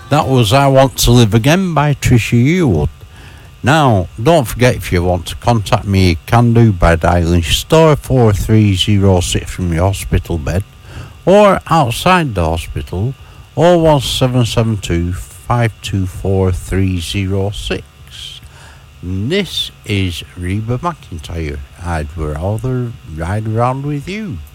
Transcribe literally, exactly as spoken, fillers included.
That was I Want to Live Again by Trisha Yearwood. Now, don't forget, if you want to contact me, you can do by dialing star four three zero six from your hospital bed, or outside the hospital, oh one seven seven two five two four three zero six. This is Reba McEntire. I'd rather ride around with you.